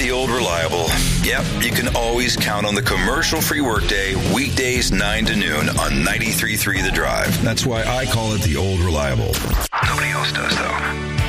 The Old Reliable. Yep, you can always count on the commercial-free workday, weekdays 9 to noon on 93.3 The Drive. That's why I call it The Old Reliable. Nobody else does, though.